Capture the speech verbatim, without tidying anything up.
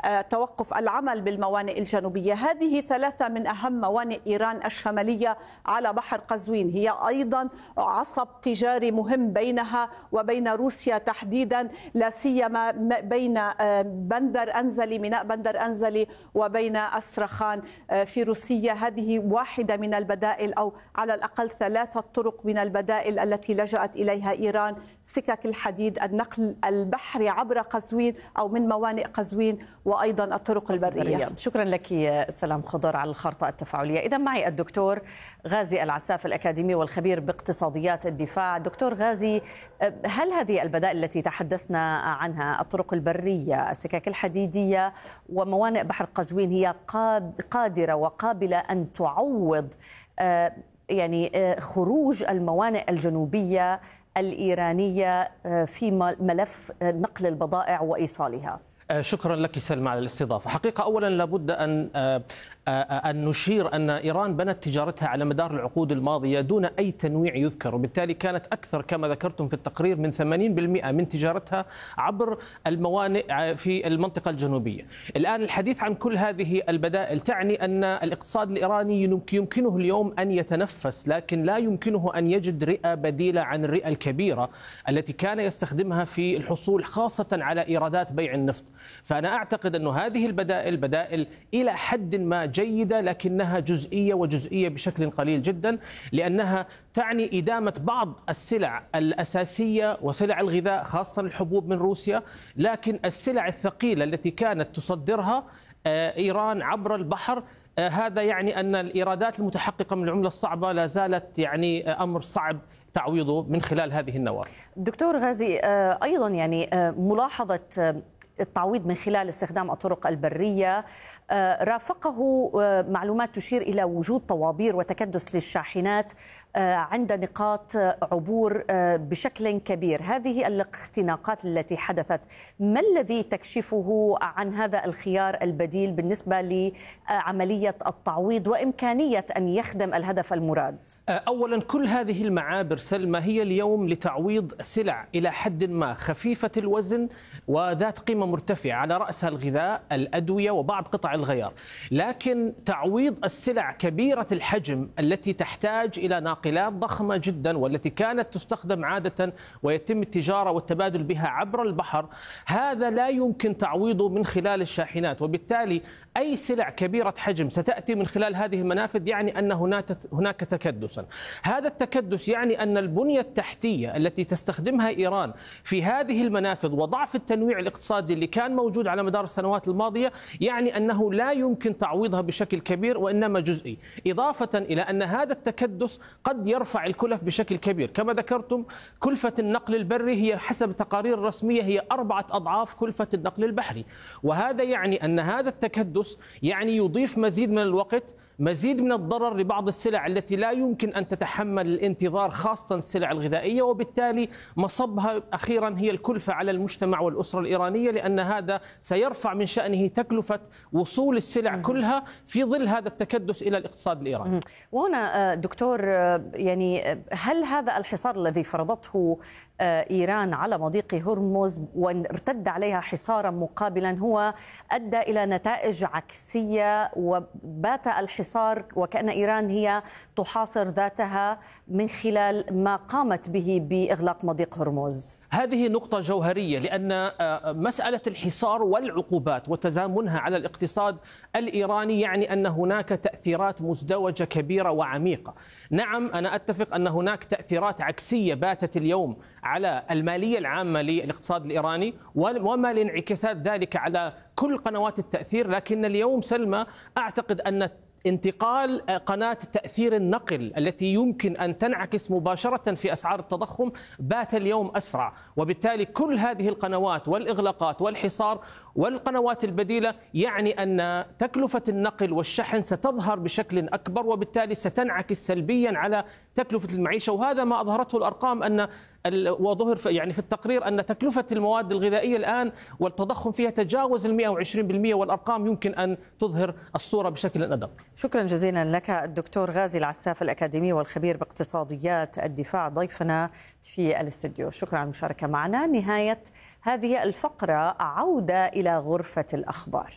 توقف العمل بالموانئ الجنوبية. هذه ثلاثة من أهم موانئ إيران الشمالية على بحر قزوين، هي أيضا عصب تجاري مهم بينها وبين روسيا تحديدا، لا سيما بين بندر أنزلي ميناء بندر أنزلي وبين أسترخان في روسيا. هذه واحدة من البدائل أو على الأقل ثلاثة طرق من البدائل التي لجأت إليها إيران: سكك الحديد، النقل البحري عبر قزوين أو من موانئ قزوين، وأيضا الطرق البرية. شكرا لك سلام خضر على الخارطة التفاعلية. إذا معي الدكتور غازي العساف الأكاديمي والخبير باقتصاديات الدفاع. دكتور غازي، هل هذه البدائل التي تحدثنا عنها، الطرق البرية، السكك الحديدية وموانئ بحر قزوين، هي قادرة وقابلة أن تعوض يعني خروج الموانئ الجنوبية الإيرانية في ملف نقل البضائع وإيصالها؟ شكرا لك سلمى على الاستضافة. حقيقة أولا لابد أن أن نشير أن إيران بنت تجارتها على مدار العقود الماضية دون أي تنويع يذكر، وبالتالي كانت أكثر كما ذكرتم في التقرير من ثمانين بالمئة من تجارتها عبر الموانئ في المنطقة الجنوبية. الآن الحديث عن كل هذه البدائل تعني أن الاقتصاد الإيراني يمكنه اليوم أن يتنفس، لكن لا يمكنه أن يجد رئة بديلة عن الرئة الكبيرة التي كان يستخدمها في الحصول خاصة على إيرادات بيع النفط. فأنا أعتقد أن هذه البدائل بدائل إلى حد ما جيدة، لكنها جزئية وجزئية بشكل قليل جدا، لأنها تعني إدامة بعض السلع الأساسية وسلع الغذاء خاصة الحبوب من روسيا، لكن السلع الثقيلة التي كانت تصدرها إيران عبر البحر، هذا يعني أن الإيرادات المتحققة من العملة الصعبة لا زالت يعني أمر صعب تعويضه من خلال هذه النواه. دكتور غازي، أيضا يعني ملاحظة التعويض من خلال استخدام الطرق البرية رافقه معلومات تشير إلى وجود طوابير وتكدس للشاحنات عند نقاط عبور بشكل كبير. هذه الاختناقات التي حدثت، ما الذي تكشفه عن هذا الخيار البديل بالنسبة لعملية التعويض وإمكانية أن يخدم الهدف المراد؟ أولا، كل هذه المعابر سلمى هي اليوم لتعويض سلع إلى حد ما خفيفة الوزن وذات قيمة مرتفعة، على رأسها الغذاء، الأدوية، وبعض قطع الغيار. لكن تعويض السلع كبيرة الحجم التي تحتاج إلى ناقلات ضخمة جدا والتي كانت تستخدم عادة ويتم التجارة والتبادل بها عبر البحر، هذا لا يمكن تعويضه من خلال الشاحنات. وبالتالي أي سلع كبيرة حجم ستأتي من خلال هذه المنافذ يعني أن هناك تكدسا. هذا التكدس يعني أن البنية التحتية التي تستخدمها إيران في هذه المنافذ وضعف التنويع الاقتصادي اللي كان موجود على مدار السنوات الماضية يعني أنه لا يمكن تعويضها بشكل كبير وإنما جزئي، إضافة إلى أن هذا التكدس قد يرفع الكلف بشكل كبير. كما ذكرتم، كلفة النقل البري هي حسب التقارير الرسمية هي أربعة أضعاف كلفة النقل البحري، وهذا يعني أن هذا التكدس يعني يضيف مزيد من الوقت، مزيد من الضرر لبعض السلع التي لا يمكن أن تتحمل الانتظار، خاصة السلع الغذائية، وبالتالي مصبها أخيرا هي الكلفة على المجتمع والأسرة الإيرانية، لأن هذا سيرفع من شأنه تكلفة وصول السلع كلها في ظل هذا التكدس إلى الاقتصاد الإيراني. وهنا دكتور، يعني هل هذا الحصار الذي فرضته إيران على مضيق هرمز وارتد عليها حصارا مقابلا هو أدى إلى نتائج عكسية، وبات الحصار وكأن إيران هي تحاصر ذاتها من خلال ما قامت به بإغلاق مضيق هرمز؟ هذه نقطة جوهرية، لأن مسألة الحصار والعقوبات وتزامنها على الاقتصاد الإيراني يعني أن هناك تأثيرات مزدوجة كبيرة وعميقة. نعم، أنا أتفق أن هناك تأثيرات عكسية باتت اليوم على المالية العامة للاقتصاد الإيراني وما لانعكاسات ذلك على كل قنوات التأثير، لكن اليوم سلمى أعتقد أن انتقال قناة تأثير النقل التي يمكن أن تنعكس مباشرة في أسعار التضخم بات اليوم أسرع، وبالتالي كل هذه القنوات والإغلاقات والحصار والقنوات البديلة يعني أن تكلفة النقل والشحن ستظهر بشكل أكبر، وبالتالي ستنعكس سلبيا على تكلفة المعيشة. وهذا ما أظهرته الأرقام، أن وظهر يعني في التقرير أن تكلفة المواد الغذائية الآن والتضخم فيها تجاوز المئة وعشرين بالمئة، والأرقام يمكن أن تظهر الصورة بشكل أدق. شكرا جزيلا لك الدكتور غازي العساف الأكاديمي والخبير باقتصاديات الدفاع ضيفنا في الاستوديو. شكرا على المشاركة معنا. نهاية هذه الفقرة، عودة إلى غرفة الأخبار.